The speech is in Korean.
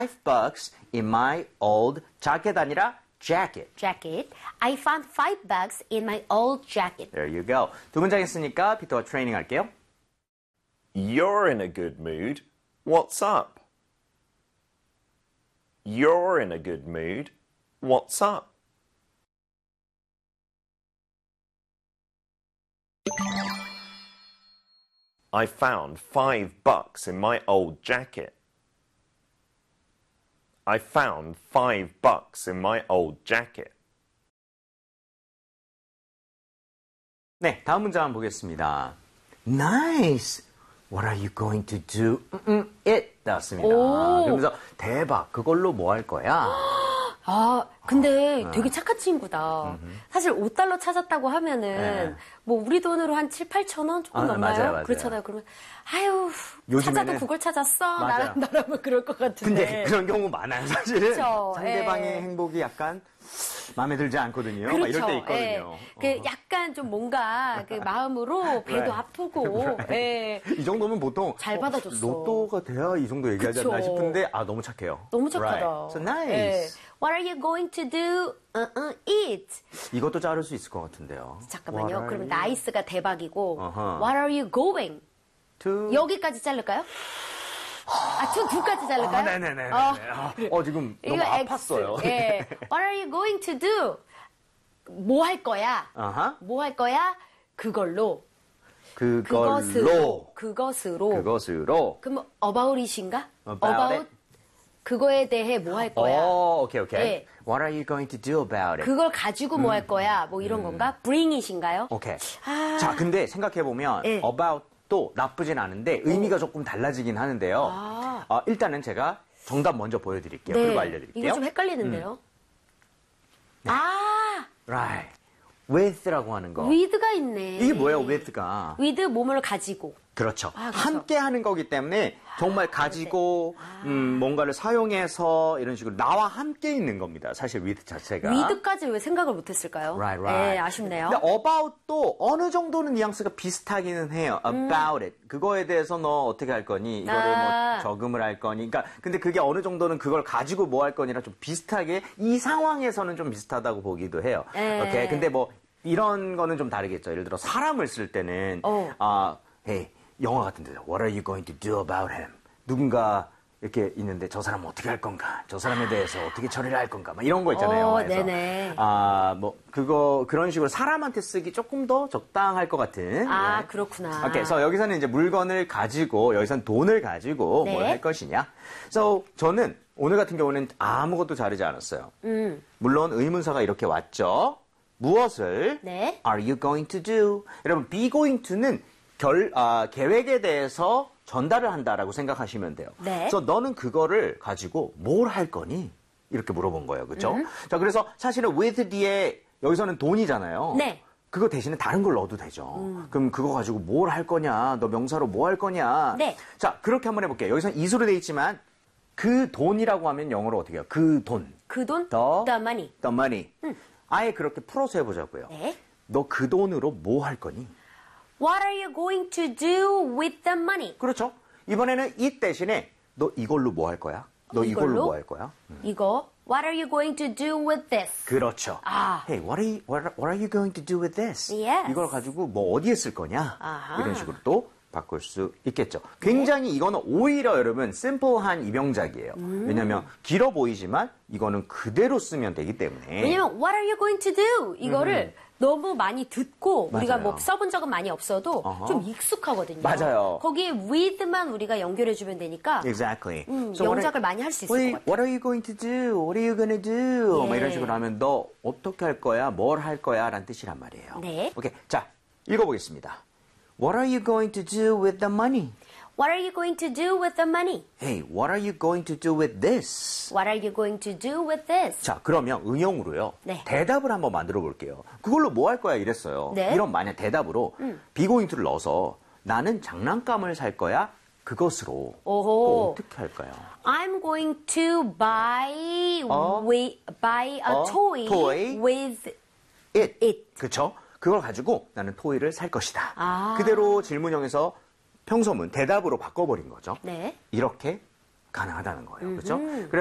$5 in my old jacket 아니라 jacket. Jacket. I found $5 in my old jacket. There you go. 두 문장 했으니까 피터가 트레이닝 할게요. You're in a good mood. What's up? You're in a good mood. What's up? I found $5 in my old jacket. I found $5 in my old jacket. 네, 다음 문장 한번 보겠습니다. Nice. What are you going to do? It. 나왔습니다. 그러면서 대박. 그걸로 뭐 할 거야? 아, 근데 되게 착한 친구다. 사실 $5 찾았다고 하면은, 뭐, 우리 돈으로 한 7, 8천 원 조금 넘나요? 맞아요. 그렇잖아요. 그러면, 아유, 요즘에는- 찾아도 그걸 찾았어? 나라면 그럴 것 같은데. 근데 그런 경우 많아요, 사실은. 그쵸, 상대방의 행복이 약간 마음에 들지 않거든요. 막 그렇죠. 이럴 때 있거든요. 그 약간 좀 뭔가 그 마음으로 배도 아프고, 이 정도면 보통 잘 받아줬어. 로또가 돼야 이 정도 얘기하지 않나 그쵸. 싶은데 너무 착해요. 너무 착하다. Right. So nice. What are you going to do? Eat. 이것도 자를 수 있을 것 같은데요. 잠깐만요. What are 그럼 you 나이스가 대박이고, 어허. What are you going? to? 여기까지 자를까요? 두까지 자를까요? 네네네. 지금 너무 이거 아팠어요. 예. What are you going to do? 뭐 할 거야? 아하. 뭐 할 거야? 그걸로. 그것으로. 그것으로. 그럼 about it인가? About it? 그거에 대해 뭐 할 거야? 오케이. 예. What are you going to do about it? 그걸 가지고 뭐 할 거야? 뭐 이런 건가? bring it인가요? 오케이. 아. 자, 근데 생각해보면 예. about도 나쁘진 않은데 의미가 조금 달라지긴 하는데요. 일단은 제가 정답 먼저 보여드릴게요. 그리고 알려드릴게요. 이거 좀 헷갈리는데요. Right. with라고 하는 거. with가 있네. 이게 뭐예요, with가? with 몸을 가지고. 그렇죠. 그렇죠. 함께 하는 거기 때문에 정말 가지고 뭔가를 사용해서 이런 식으로 나와 함께 있는 겁니다. 사실 with 자체가. with까지 왜 생각을 못했을까요? Right. 네, 아쉽네요. 근데 about도 어느 정도는 뉘앙스가 비슷하기는 해요. about it. 그거에 대해서 너 어떻게 할 거니? 이거를 뭐 저금을 할 거니? 그러니까 근데 그게 어느 정도는 그걸 가지고 뭐 할 거니라 좀 비슷하게 이 상황에서는 좀 비슷하다고 보기도 해요. 오케이. 근데 뭐 이런 거는 좀 다르겠죠. 예를 들어 사람을 쓸 때는 hey, 영화 같은 데서 What are you going to do about him? 누군가 이렇게 있는데 저 사람은 어떻게 할 건가? 저 사람에 대해서 어떻게 처리를 할 건가? 막 이런 거 있잖아요. 영화에서. 네네. 뭐 그런 식으로 사람한테 쓰기 조금 더 적당할 것 같은. 네. 그렇구나. 오케이, 그래서 여기서는 이제 물건을 가지고 여기서는 돈을 가지고 뭘 할 것이냐. 그래서 저는 오늘 같은 경우는 아무것도 자르지 않았어요. 물론 의문사가 이렇게 왔죠. 무엇을 네. are you going to do? 여러분, be going to는 계획에 대해서 전달을 한다라고 생각하시면 돼요. 네. 그래서 너는 그거를 가지고 뭘 할 거니? 이렇게 물어본 거예요. 그렇죠? 자, 그래서 사실은 with 뒤에 여기서는 돈이잖아요. 네. 그거 대신에 다른 걸 넣어도 되죠. 그럼 그거 가지고 뭘 할 거냐? 너 명사로 뭐 할 거냐? 네. 자, 그렇게 한번 해볼게요. 여기서는 이수로 돼 있지만 그 돈이라고 하면 영어로 어떻게 해요? 그 돈. 그 돈? The money. The money. 아예 그렇게 풀어서 해보자고요. 네. 너 그 돈으로 뭐 할 거니? What are you going to do with the money? 그렇죠. 이번에는 이 대신에 너 이걸로 뭐 할 거야? 너 이걸로 뭐 할 거야? 이거 What are you going to do with this? 그렇죠. Hey, what are you going to do with this? Yes. 이걸 가지고 뭐 어디에 쓸 거냐? 아하. 이런 식으로 또 바꿀 수 있겠죠. 굉장히 이거는 오히려 여러분 심플한 입영작이에요. 왜냐하면 길어 보이지만 이거는 그대로 쓰면 되기 때문에. 왜냐면 What are you going to do? 이거를 너무 많이 듣고 우리가 맞아요. 뭐 써본 적은 많이 없어도 좀 익숙하거든요. 맞아요. 거기에 with만 우리가 연결해주면 되니까 Exactly. 영작을 많이 할 수 있을 것 같아요. What are you going to do? What are you gonna do? 예. 막 이런 식으로 하면 너 어떻게 할 거야? 뭘 할 거야? 라는 뜻이란 말이에요. 네. 오케이. 자, 읽어보겠습니다. What are you going to do with the money? What are you going to do with the money? Hey, what are you going to do with this? What are you going to do with this? 자, 그러면 응용으로요. 네. 대답을 한번 만들어 볼게요. 그걸로 뭐 할 거야? 이랬어요. 네. 이런 만약 대답으로 비고잉투를 넣어서 나는 장난감을 살 거야? 그것으로. 오호. 어떻게 할까요? I'm going to buy a toy with it. 그쵸? 그걸 가지고 나는 토이를 살 것이다. 그대로 질문형에서 평소문, 대답으로 바꿔버린 거죠. 네. 이렇게 가능하다는 거예요. 그렇죠?